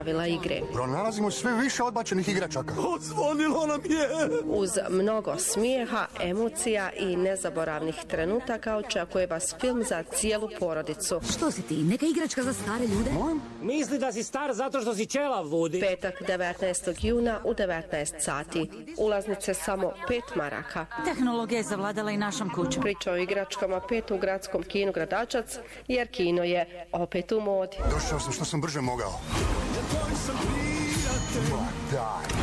pravila igre. Pronalazimo sve više odbačenih igračaka. Odzvonilo nam je! Uz mnogo smijeha, emocija i nezaboravnih trenutaka očekuje vas film za cijelu porodicu. Što si ti, neka igračka za stare ljude? Misli da si star zato što si ćelav, Vudi. Petak 19. juna u 19 sati. Ulaznice samo 5 maraka. Tehnologija je zavladala i našom kućom. Priča o igračkama 5 u gradskom kinu Gradačac, jer kino je opet u modi. Došao sam što sam brže mogao. Ma daj.